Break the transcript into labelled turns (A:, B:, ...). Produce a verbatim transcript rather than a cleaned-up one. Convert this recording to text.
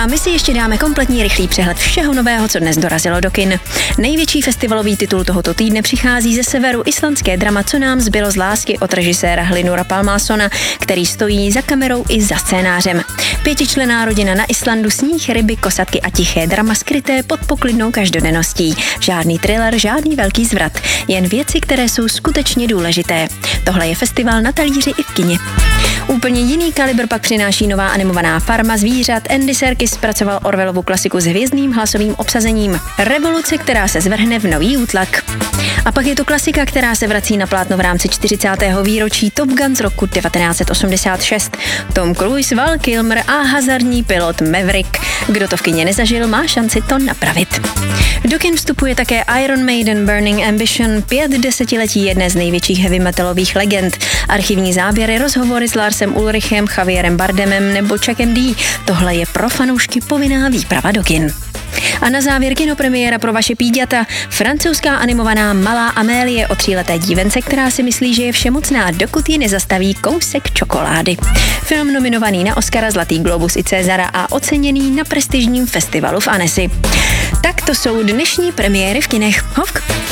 A: A my si ještě dáme kompletní rychlý přehled všeho nového, co dnes dorazilo do kin. Největší festivalový titul tohoto týdne přichází ze severu, islandské drama Co nám zbylo z lásky od režiséra Hlynura Pálmásona, který stojí za kamerou i za scénářem. Pětičlenná rodina na Islandu, sníh, ryby, kosatky a tiché drama skryté pod poklidnou každodenností. Žádný thriller, žádný velký zvrat, jen věci, které jsou skutečně důležité. Tohle je festival na talíři i v kině. Úplně jiný kalibr pak přináší nová animovaná Farma zvířat. Andy Serkis zpracoval Orwellovu klasiku s hvězdným hlasovým obsazením. Revoluce, která se zvrhne v nový útlak. A pak je to klasika, která se vrací na plátno v rámci čtyřicátého výročí Top Gun z roku devatenáct set osmdesát šest. Tom Cruise, Val Kilmer a hazardní pilot Maverick. Kdo to v kině nezažil, má šanci to napravit. Do kin vstupuje také Iron Maiden Burning Ambition, pět desetiletí jedné z největších heavy metalových legend. Archivní záběry, rozhovory s Larsem Ulrichem, Javierem Bardemem nebo Chuckem D. Tohle je pro fanoušky povinná výprava do kin. A na závěr kinopremiéra pro vaše píďata. Francouzská animovaná Malá Amélie o tříleté dívence, která si myslí, že je všemocná, dokud ji nezastaví kousek čokolády. Film nominovaný na Oscara, Zlatý globus i Césara a oceněný na prestižním festivalu v Annecy. Tak to jsou dnešní premiéry v kinech. Hovk!